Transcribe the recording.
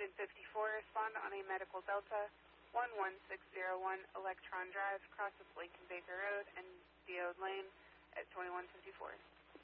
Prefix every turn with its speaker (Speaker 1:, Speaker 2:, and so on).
Speaker 1: Agent 54, respond on a medical Delta 11601 Electron Drive, cross of Lincoln Baker Road and Diode Lane at 2154.